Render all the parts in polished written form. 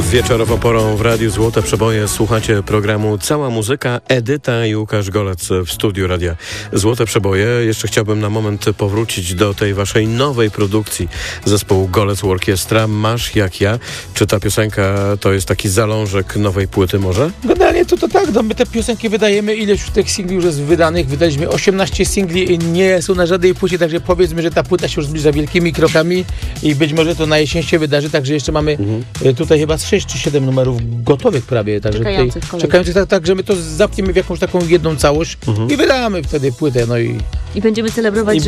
Wieczorową porą w Radiu Złote Przeboje słuchacie programu Cała Muzyka. Edyta i Łukasz Golec w studiu Radia Złote Przeboje. Jeszcze chciałbym na moment powrócić do tej waszej nowej produkcji zespołu Golec Orkiestra. Masz jak ja. Czy ta piosenka to jest taki zalążek nowej płyty może? Generalnie to tak, no my te piosenki wydajemy, ileś tych singli już jest wydanych. Wydaliśmy 18 singli, nie są na żadnej płycie, także powiedzmy, że ta płyta się już zbliża wielkimi krokami i być może to na jesień się wydarzy, także jeszcze mamy tutaj chyba 6 czy 7 numerów gotowych prawie, także czekających, tak, że my to zapniemy w jakąś taką jedną całość i wydamy wtedy płytę, no i będziemy celebrować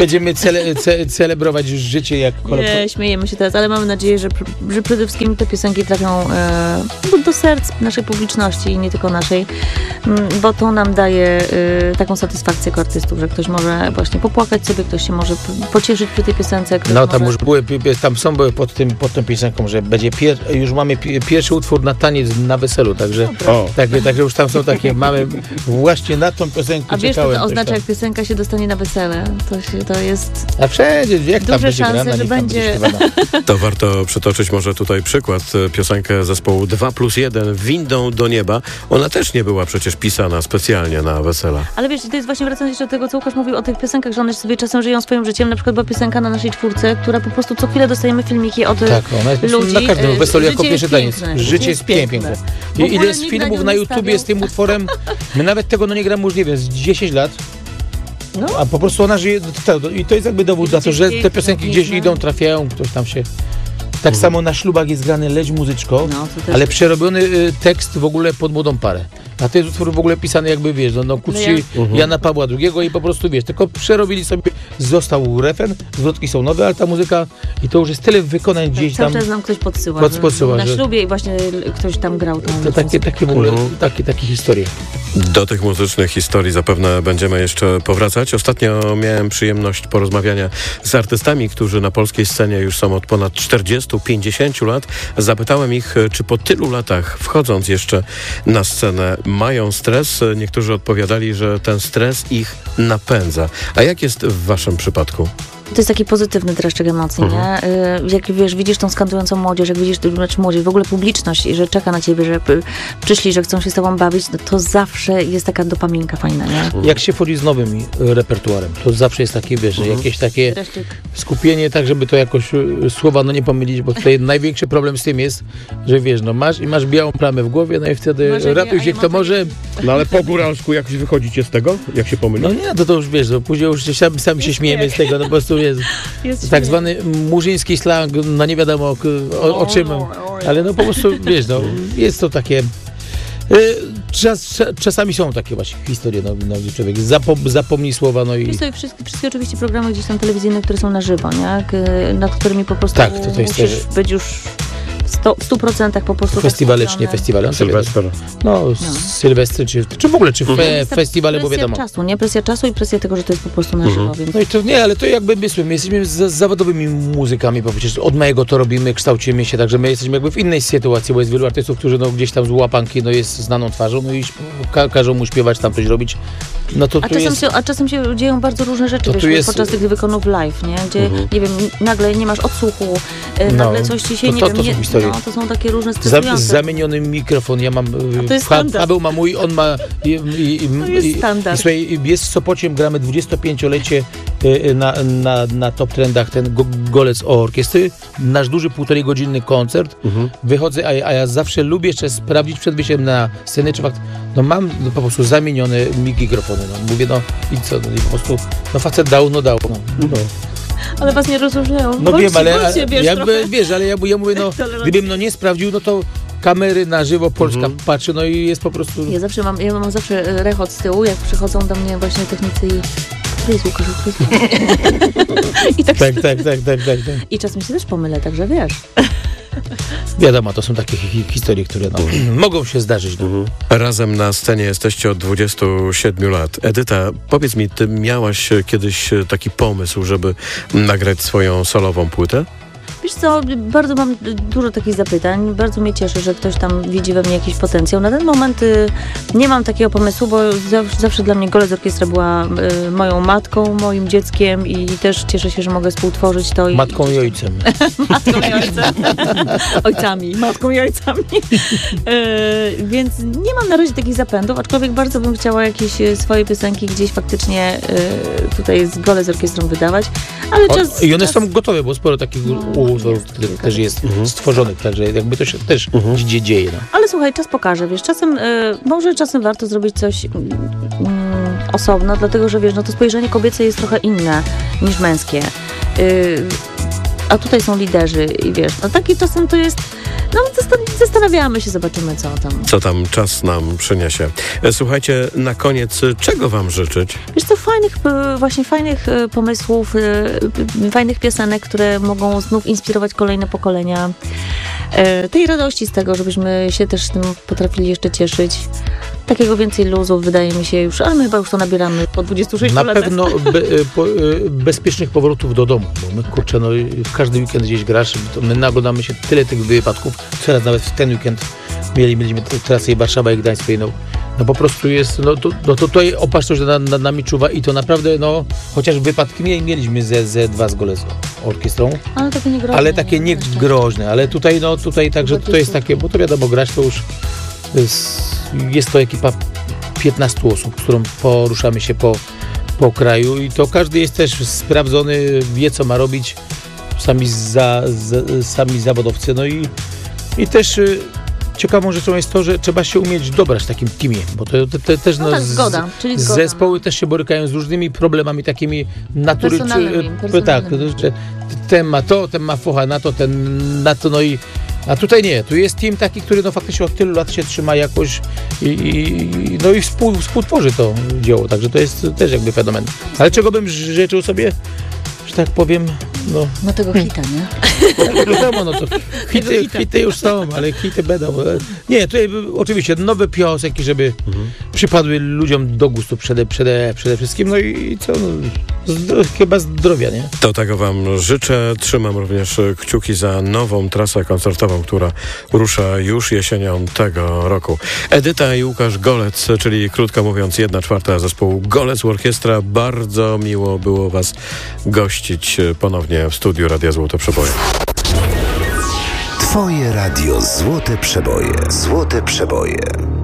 celebrować życie jak Nie, śmiejemy się teraz, ale mamy nadzieję, że przede wszystkim te piosenki trafią do serc naszej publiczności i nie tylko naszej, bo to nam daje taką satysfakcję jako artystów, że ktoś może właśnie popłakać sobie, ktoś się może pocieszyć przy tej piosence. No tam już były pod tą piosenką, że będzie już mamy pierwszy utwór na taniec na weselu, także także już tam są takie, mamy właśnie na tą piosenkę. A wiesz, co to oznacza, jak piosenka się dostanie na wesele? To jest a wszędzie, jak tam duże szanse, że będzie. To warto przytoczyć może tutaj przykład, piosenkę zespołu 2+1 Windą do nieba. Ona też nie była przecież pisana specjalnie na wesela. Ale wiesz, to jest właśnie wracając jeszcze do tego, co Łukasz mówił o tych piosenkach, że one sobie czasem żyją swoim życiem. Na przykład była piosenka na naszej czwórce, która po prostu co chwilę dostajemy filmiki od ludzi. Na każdym weselu jako pierwszy taniec. Życie jest piękne. Ile jest filmów na YouTubie z tym utworem? My nawet tego nie gramy już, nie wiem, z 10 lat. No. A po prostu ona żyje i to jest jakby dowód na to, że te piosenki gdzieś idą, trafiają, ktoś tam się... Tak samo na ślubach jest grany Leć muzyczko, ale przerobiony tekst w ogóle pod młodą parę. A to jest utwór w ogóle pisany jakby, wiesz, ku czci Jana Pawła II i po prostu, wiesz, tylko przerobili sobie, został refren, zwrotki są nowe, ale ta muzyka i to już jest tyle wykonań gdzieś tam. Cały czas nam ktoś podsyła na ślubie i właśnie ktoś tam grał. To takie w ogóle, takie historie. Do tych muzycznych historii zapewne będziemy jeszcze powracać. Ostatnio miałem przyjemność porozmawiania z artystami, którzy na polskiej scenie już są od ponad 40-50 lat. Zapytałem ich, czy po tylu latach, wchodząc jeszcze na scenę, mają stres. Niektórzy odpowiadali, że ten stres ich napędza. A jak jest w waszym przypadku? To jest taki pozytywny dreszczyk emocji, nie? Jak wiesz, widzisz tą skandującą młodzież, jak widzisz młodzież, w ogóle publiczność, że czeka na ciebie, że przyszli, że chcą się z tobą bawić, to zawsze jest taka dopaminka fajna, nie? Jak się wchodzi z nowym repertuarem, to zawsze jest takie, wiesz, jakieś takie dreszczyk. Skupienie, tak żeby to jakoś słowa nie pomylić, bo tutaj największy problem z tym jest, że wiesz, masz białą plamę w głowie, no i wtedy ratuj się kto może. No ale po góralsku jakoś wychodzicie z tego? Jak się pomyli? No nie, to już wiesz, później już sami się śmiejemy z tego, no po prostu jest tak zwany murzyński slang, no nie wiadomo o czym, ale no po prostu, wiesz, jest to takie... Czasami są takie właśnie historie, gdzie człowiek zapomni słowa, no i... Jest to wszystkie oczywiście programy gdzieś tam telewizyjne, które są na żywo, nie? Nad którymi po prostu musisz być już... w 100% po prostu... Festiwale czy nie festiwale? Sylwester. Sylwestry, czy w ogóle, festiwale, bo wiadomo. Presja czasu i presja tego, że to jest po prostu na żywo. Więc... No i to nie, ale to jakby my jesteśmy zawodowymi muzykami, bo przecież od małego to robimy, kształcimy się, także my jesteśmy jakby w innej sytuacji, bo jest wielu artystów, którzy gdzieś tam z łapanki jest znaną twarzą, no i każą mu śpiewać, tam coś robić. No to a czasem się dzieją bardzo różne rzeczy, podczas tych wykonów live, nie? Gdzie, nie wiem, nagle nie masz odsłuchu, nagle coś ci się, to są takie różne stresujące. Zamieniony mikrofon, ja mam... Paweł ma mój, on ma... To jest standard. Słuchaj, jest w Sopocie, gramy 25-lecie na Top Trendach ten Golec Orkiestry. Nasz duży 1,5-godzinny koncert. Wychodzę, a ja zawsze lubię jeszcze sprawdzić przed wyjściem na scenę, czy fakt... mam po prostu zamienione mikrofony. Mówię, i co? I po prostu, facet dał. Ale was nie rozróżniają. No wiem, ale ja mówię, gdybym nie sprawdził, to kamery na żywo, Polska patrzy, i jest po prostu... Ja mam zawsze rechot z tyłu, jak przychodzą do mnie właśnie technicy i... Jest Łukasz, I tak. I czasem się też pomylę, także wiesz. Wiadomo, to są takie historie, które mogą się zdarzyć. Razem na scenie jesteście od 27 lat. Edyta, powiedz mi, ty miałaś kiedyś taki pomysł, żeby nagrać swoją solową płytę? Wiesz co, bardzo mam dużo takich zapytań. Bardzo mnie cieszy, że ktoś tam widzi we mnie jakiś potencjał. Na ten moment nie mam takiego pomysłu, bo zawsze dla mnie Golec Orkiestra była moją matką, moim dzieckiem i też cieszę się, że mogę współtworzyć to. Matką i ojcem. Matką i ojcem. Ojcami. Matką i ojcami. Więc nie mam na razie takich zapędów, aczkolwiek bardzo bym chciała jakieś swoje piosenki gdzieś faktycznie tutaj z Golec Orkiestrą wydawać. Ale I one są gotowe, bo sporo takich utworów też jest stworzonych, także jakby to się też dzieje. No. Ale słuchaj, czas pokaże, wiesz, może czasem warto zrobić coś osobno, dlatego że wiesz, no to spojrzenie kobiece jest trochę inne niż męskie. A tutaj są liderzy i wiesz, no taki czasem to jest, no zastanawiamy się, zobaczymy co tam czas nam przyniesie. Słuchajcie, na koniec, czego wam życzyć? Wiesz co, fajnych pomysłów, fajnych piosenek, które mogą znów inspirować kolejne pokolenia. Tej radości z tego, żebyśmy się też tym potrafili jeszcze cieszyć. Takiego więcej luzów, wydaje mi się już, ale my chyba już to nabieramy po 26 latach. Na pewno bezpiecznych powrotów do domu, bo my, kurczę, no w każdy weekend gdzieś grasz, to my naglądamy się tyle tych wypadków, teraz nawet w ten weekend mieliśmy trasę i Warszawa i Gdańsk, no po prostu jest, no to tutaj opatrzność nad nami czuwa i to naprawdę, no, chociaż wypadki mieliśmy ze dwa z Golec Orkiestrą. Ale takie nie groźne. Ale tutaj, także tutaj jest takie, bo to wiadomo, grać to już jest to ekipa 15 osób, z którą poruszamy się po kraju i to każdy jest też sprawdzony, wie co ma robić, sami zawodowcy, no i też ciekawą rzeczą jest to, że trzeba się umieć dobrać w takim teamie, bo to też zgoda. Zespoły też się borykają z różnymi problemami takimi natury. Tak, że ten ma to, ten ma focha na to, ten na to, a tutaj nie, tu jest team taki, który no faktycznie od tylu lat się trzyma jakoś i współtworzy to dzieło, także to jest też jakby fenomen. Ale czego bym życzył sobie, że tak powiem, no tego hita, nie? No to hity już są, ale hity będą. Nie, tutaj oczywiście nowe piosenki, żeby przypadły ludziom do gustu przede wszystkim, no i co, chyba zdrowia, nie? To tego wam życzę. Trzymam również kciuki za nową trasę koncertową, która rusza już jesienią tego roku. Edyta i Łukasz Golec, czyli krótko mówiąc 1/4 zespołu Golec Orkiestra. Bardzo miło było was gościć ponownie w studiu Radia Złote Przeboje. Twoje radio Złote Przeboje. Złote Przeboje.